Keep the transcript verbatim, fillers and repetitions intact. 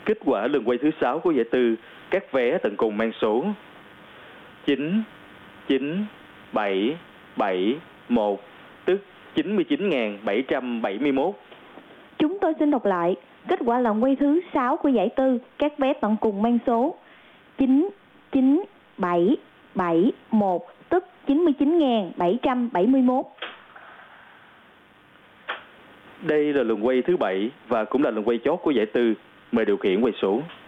Kết quả lần quay thứ sáu của giải tư, các vé tận cùng mang số chín chín bảy bảy một, tức chín mươi chín nghìn bảy trăm bảy mươi mốt. Chúng tôi xin đọc lại. Kết quả lần quay thứ sáu của giải tư, các vé tận cùng mang số chín chín bảy bảy một, tức chín mươi chín nghìn bảy trăm bảy mươi mốt. Đây là lần quay thứ bảy và cũng là lần quay chót của giải tư. Mời điều khiển quay số.